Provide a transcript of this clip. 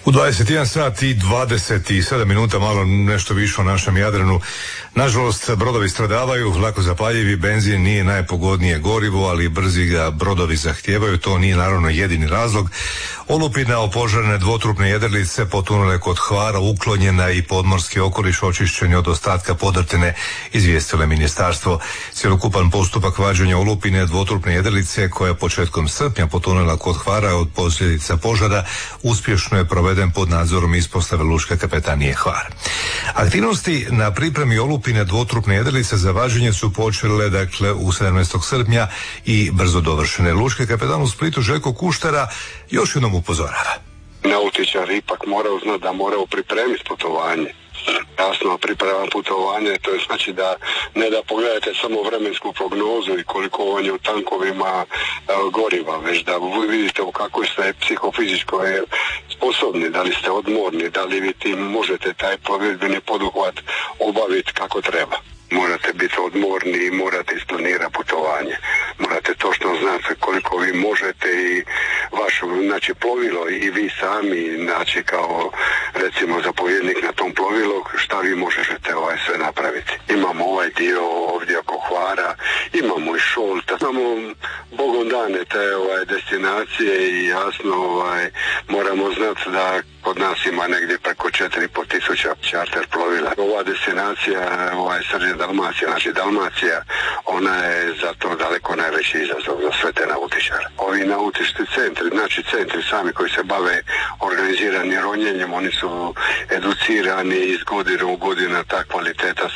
U 21 sat i 27 minuta, malo nešto više o našem Jadranu. Nažalost, brodovi stradavaju, lako zapaljivi, benzin nije najpogodnije gorivo, ali brzi ga brodovi zahtijevaju, to nije naravno jedini razlog. Olupina opožarene dvotrupne jedrilice potonule kod Hvara, uklonjena i podmorski okoliš očišćen od ostatka podrtine, izvijestilo je ministarstvo. Cjelokupan postupak vađenja olupine dvotrupne jedrilice, koja je početkom srpnja potonula kod Hvara od posljedica požara, uspješno je proveden pod nadzorom ispostave Lučke kapetanije Hvar. Aktivnosti na pripremi olupine dvotrupne jedrilice za vađenje su počele u 17. srpnja i brzo dovršene. Lučki kapetan u Splitu Željko Kuštara još jednom upozorava. Nautičari ipak moraju znati da moraju pripremiti putovanje. Jasno, priprema putovanja, to je znači da ne da pogledate samo vremensku prognozu i koliko vam je u tankovima goriva, već da vi vidite u kakvoj ste psihofizičkoj sposobni, da li ste odmorni, da li vi tim možete taj plovidbeni poduhvat obaviti kako treba. Morate biti odmorni i morate isplanirati putovanje. Morate točno znati koliko vi možete i vaše plovilo i vi sami, kao recimo zapovjednik na tom plovilu, šta vi možete sve napraviti. Imamo ovaj dio ovdje oko Hvara, imamo i Šolta, imamo Bogom dane te destinacije i jasno moramo znati da kod nas ima negdje preko 4,5 tisuća čarter plovila. Ova destinacija, srđe Dalmacija, znači Dalmacija, ona je zato daleko najveći izazov za sve te nautičare. Ovi nautički centri, znači centri sami koji se bave organiziranim ronjenjem, oni su educirani iz godine u godinu, ta kvaliteta